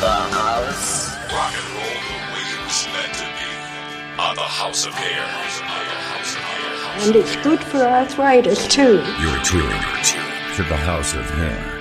house. Rock and roll the way it was meant to be on the House of Hair. And it's good for arthritis, too. You're tuned to the House of Hair.